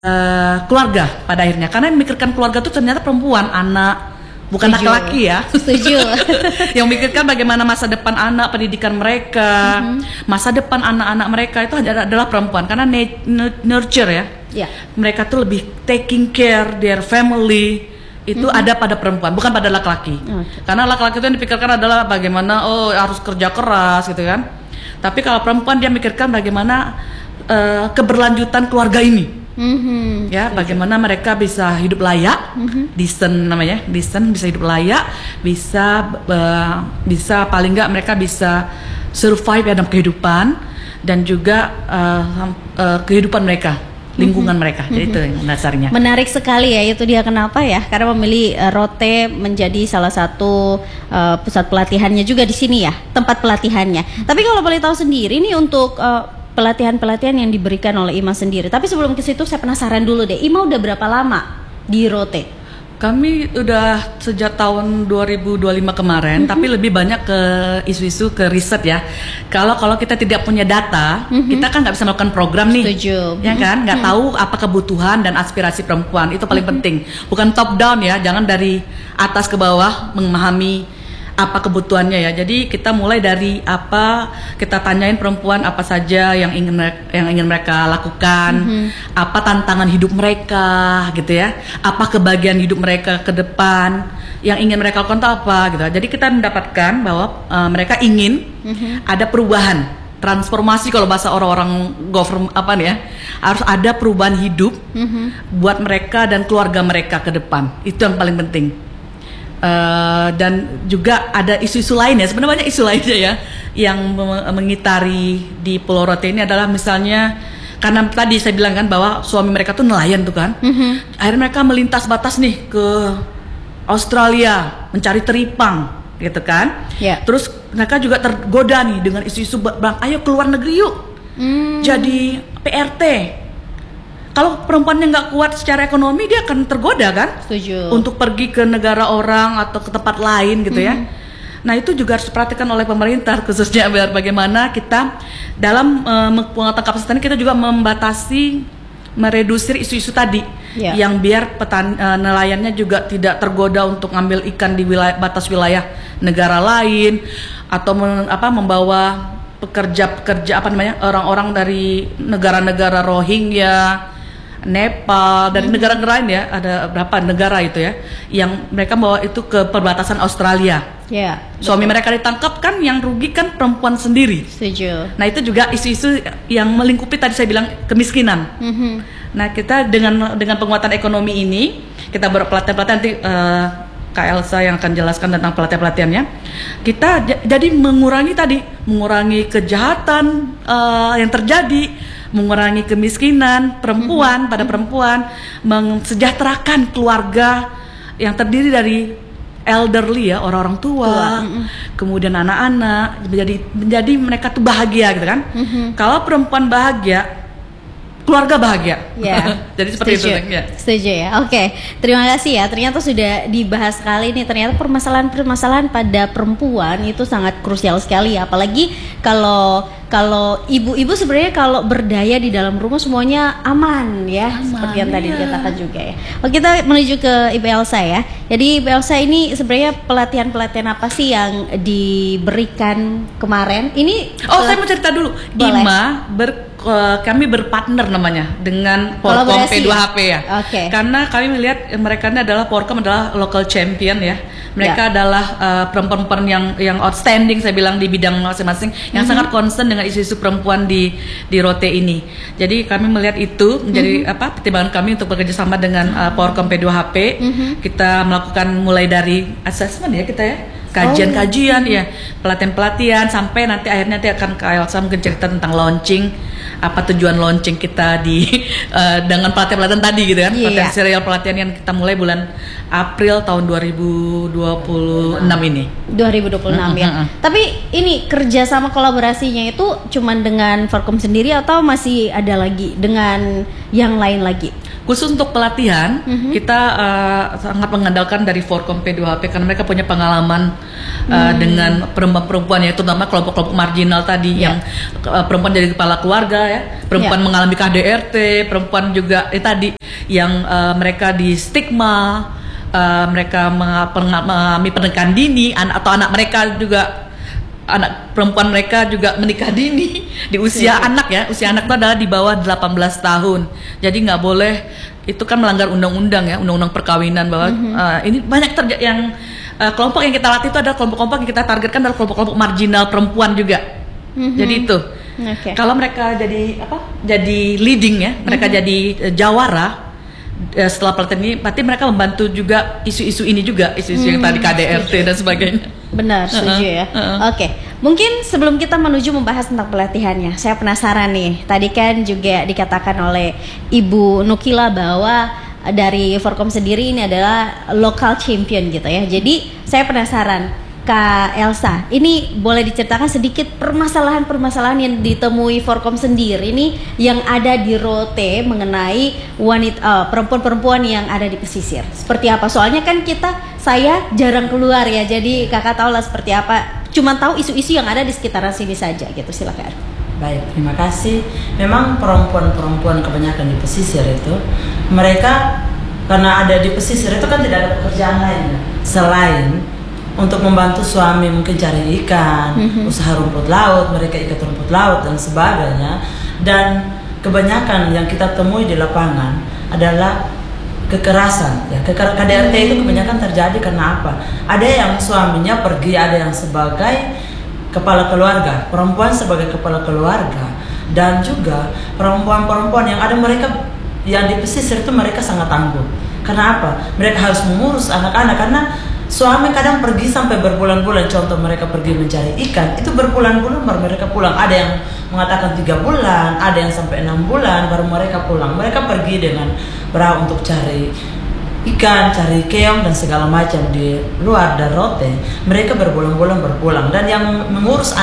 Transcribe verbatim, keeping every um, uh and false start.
uh, keluarga pada akhirnya. Karena yang memikirkan keluarga itu ternyata perempuan, anak, bukan laki-laki ya. Setuju. Yang memikirkan bagaimana masa depan anak, pendidikan mereka, mm-hmm. masa depan anak-anak mereka itu adalah perempuan. Karena nurture ya. Yeah. Mereka tuh lebih taking care their family. Itu mm-hmm. ada pada perempuan, bukan pada laki-laki. Okay. Karena laki-laki itu yang dipikirkan adalah bagaimana oh harus kerja keras gitu kan. Tapi kalau perempuan dia mikirkan bagaimana uh, keberlanjutan keluarga ini. Mm-hmm. Ya, bagaimana mereka bisa hidup layak, mm-hmm. decent namanya, decent, bisa hidup layak, bisa uh, bisa paling nggak mereka bisa survive dalam kehidupan dan juga uh, uh, kehidupan mereka. Lingkungan mm-hmm. mereka, jadi mm-hmm. itu dasarnya. Menarik sekali ya, itu dia kenapa ya? Karena memilih uh, Rote menjadi salah satu uh, pusat pelatihannya juga di sini ya, tempat pelatihannya. Mm-hmm. Tapi kalau boleh tahu sendiri nih untuk uh, pelatihan-pelatihan yang diberikan oleh Ima sendiri. Tapi sebelum ke situ saya penasaran dulu deh, Ima udah berapa lama di Rote? Kami udah sejak tahun dua ribu dua puluh lima kemarin, mm-hmm. tapi lebih banyak ke isu-isu ke riset ya. Kalau kalau kita tidak punya data, mm-hmm. kita kan nggak bisa melakukan program nih, Setuju. ya kan? Nggak mm-hmm. tahu apa kebutuhan dan aspirasi perempuan, itu paling mm-hmm. penting. Bukan top down ya, jangan dari atas ke bawah memahami apa kebutuhannya ya. Jadi kita mulai dari apa, kita tanyain perempuan apa saja yang ingin yang ingin mereka lakukan, mm-hmm. apa tantangan hidup mereka gitu ya, apa kebahagiaan hidup mereka ke depan yang ingin mereka lakukan itu apa gitu. Jadi kita mendapatkan bahwa uh, mereka ingin mm-hmm. ada perubahan, transformasi kalau bahasa orang-orang government apa nih ya, harus ada perubahan hidup mm-hmm. buat mereka dan keluarga mereka ke depan. Itu yang paling penting. Uh, dan juga ada isu-isu lain ya, sebenarnya banyak isu lainnya ya yang mengitari di Pulau Rote ini adalah misalnya karena tadi saya bilang kan bahwa suami mereka tuh nelayan tuh kan, mm-hmm. akhirnya mereka melintas batas nih ke Australia mencari teripang gitu kan, yeah. Terus mereka juga tergoda nih dengan isu-isu bang, ayo keluar negeri yuk, mm. jadi P R T. Kalau perempuannya nggak kuat secara ekonomi, dia akan tergoda kan, Setuju. Untuk pergi ke negara orang atau ke tempat lain gitu mm-hmm. ya. Nah itu juga harus diperhatikan oleh pemerintah, khususnya biar bagaimana kita dalam uh, penguatan kapasitas ini kita juga membatasi, meredusir isu-isu tadi, yeah. yang biar petan uh, nelayannya juga tidak tergoda untuk ngambil ikan di wilayah batas wilayah negara lain atau men, apa membawa pekerja-pekerja apa namanya orang-orang dari negara-negara Rohingya, Nepal, dari hmm. negara-negara lain ya, ada berapa negara itu ya, yang mereka bawa itu ke perbatasan Australia. Yeah, suami betul. Mereka ditangkap kan, yang rugi kan perempuan sendiri. Setuju. Nah itu juga isu-isu yang melingkupi tadi saya bilang kemiskinan. Mm-hmm. Nah kita dengan dengan penguatan ekonomi ini, kita berpelatihan-pelatihan nanti uh, Kak Elsa yang akan jelaskan tentang pelatihan-pelatihannya. Kita j- jadi mengurangi tadi, mengurangi kejahatan uh, yang terjadi, mengurangi kemiskinan perempuan mm-hmm. pada perempuan, mensejahterakan keluarga yang terdiri dari elderly ya, orang-orang tua, tua. Mm-hmm. kemudian anak-anak, menjadi menjadi mereka tuh bahagia gitu kan. Mm-hmm. Kalau perempuan bahagia, keluarga bahagia. Yeah. Jadi seperti Setuju. itu ya. Setuju ya. Oke, okay. Terima kasih ya. Ternyata sudah dibahas sekali nih. Ternyata permasalahan-permasalahan pada perempuan itu sangat krusial sekali ya. Apalagi kalau kalau ibu-ibu sebenarnya kalau berdaya di dalam rumah semuanya aman ya, aman, seperti yang tadi iya. dikatakan juga ya. Oke, kita menuju ke Ibu Elsa ya. Jadi Ibu Elsa ini sebenarnya pelatihan-pelatihan apa sih yang diberikan kemarin? Ini Oh, pelat- saya mau cerita dulu. Boleh. Ima ber Uh, kami berpartner namanya dengan Porkom P dua H P ya. Okay. Karena kami melihat mereka ini adalah Porkom adalah local champion ya. Mereka yeah. adalah uh, perempuan-perempuan yang yang outstanding saya bilang di bidang masing-masing, yang mm-hmm. sangat concern dengan isu-isu perempuan di di Rote ini. Jadi kami melihat itu menjadi mm-hmm. apa pertimbangan kami untuk bekerja sama dengan uh, Porkom P dua H P. Mm-hmm. Kita melakukan mulai dari assessment ya kita ya. Kajian-kajian oh. ya, pelatihan-pelatihan sampai nanti akhirnya nanti akan Kak Elsa mungkin cerita tentang launching, apa tujuan launching kita di uh, dengan pelatihan-pelatihan tadi gitu kan. Yeah. Pelatihan serial pelatihan yang kita mulai bulan April tahun dua ribu dua puluh enam ini. dua ribu dua puluh enam mm-hmm. ya. Tapi ini kerja sama kolaborasinya itu cuman dengan Forkom sendiri atau masih ada lagi dengan yang lain lagi? Khusus untuk pelatihan, mm-hmm. kita uh, sangat mengandalkan dari Forkom P dua H P karena mereka punya pengalaman uh, dengan perempuan-perempuan ya, terutama kelompok-kelompok marginal tadi Yeah. yang uh, perempuan jadi kepala keluarga ya, perempuan Yeah. mengalami K D R T, perempuan juga eh, tadi yang uh, mereka di stigma, uh, mereka menga- penga- mengalami pernikahan dini, an- atau anak mereka juga anak perempuan mereka juga menikah dini di usia Yeah. anak ya, usia anak itu adalah di bawah delapan belas tahun, jadi nggak boleh, itu kan melanggar undang-undang ya, undang-undang perkawinan bahwa Mm-hmm. uh, ini banyak terjadi yang uh, kelompok yang kita latih itu adalah kelompok-kelompok yang kita targetkan adalah kelompok-kelompok marginal perempuan juga. Mhm. Jadi itu Oke. kalau mereka jadi apa? Jadi leading ya, mereka jadi uh, jawara uh, setelah pelatihan ini, berarti mereka membantu juga isu-isu ini juga, isu-isu yang Hmm, tadi K D R T dan sebagainya. Benar, setuju ya. Uh-uh. Oke, mungkin sebelum kita menuju membahas tentang pelatihannya, saya penasaran nih. Tadi kan juga dikatakan oleh Ibu Nukila bahwa dari Forkom sendiri ini adalah local champion gitu ya. Jadi saya penasaran, Kak Elsa, ini boleh diceritakan sedikit permasalahan-permasalahan yang ditemui Forkom sendiri nih yang ada di Rote mengenai wanita eh, perempuan-perempuan yang ada di pesisir. Seperti apa? Soalnya kan kita saya jarang keluar ya, jadi kakak tahu lah seperti apa. Cuma tahu isu-isu yang ada di sekitaran sini saja gitu. Silakan. Baik, terima kasih. Memang perempuan-perempuan kebanyakan di pesisir itu, mereka karena ada di pesisir itu kan tidak ada pekerjaan lain ya, selain untuk membantu suami mungkin cari ikan, Mhm. usaha rumput laut, mereka ikat rumput laut dan sebagainya. Dan kebanyakan yang kita temui di lapangan adalah kekerasan ya. Keker- K D R T itu kebanyakan terjadi karena apa? Ada yang suaminya pergi, ada yang sebagai kepala keluarga, perempuan sebagai kepala keluarga, dan juga perempuan-perempuan yang ada mereka yang di pesisir itu mereka sangat tangguh. Karena apa? Mereka harus mengurus anak-anak karena suami kadang pergi sampai berbulan-bulan. Contoh mereka pergi mencari ikan, itu berbulan-bulan baru mereka pulang. Ada yang mengatakan tiga bulan, ada yang sampai enam bulan baru mereka pulang. Mereka pergi dengan perahu untuk cari ikan, cari keong dan segala macam di luar dan Rote. Mereka berbulan-bulan berpulang, dan yang mengurus